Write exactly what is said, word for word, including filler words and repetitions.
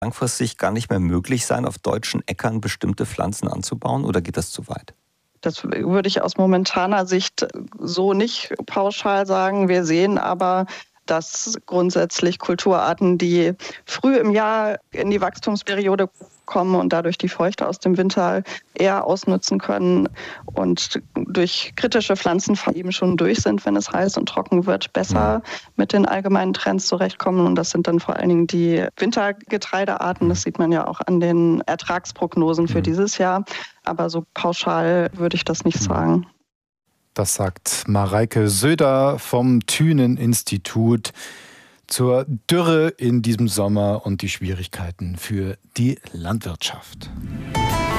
langfristig gar nicht mehr möglich sein, auf deutschen Äckern bestimmte Pflanzen anzubauen, oder geht das zu weit? Das würde ich aus momentaner Sicht so nicht pauschal sagen. Wir sehen aber, dass grundsätzlich Kulturarten, die früh im Jahr in die Wachstumsperiode kommen und dadurch die Feuchte aus dem Winter eher ausnutzen können und durch kritische Pflanzenfarben eben schon durch sind, wenn es heiß und trocken wird, besser mit den allgemeinen Trends zurechtkommen. Und das sind dann vor allen Dingen die Wintergetreidearten. Das sieht man ja auch an den Ertragsprognosen für dieses Jahr. Aber so pauschal würde ich das nicht sagen. Das sagt Mareike Söder vom Thünen-Institut zur Dürre in diesem Sommer und die Schwierigkeiten für die Landwirtschaft.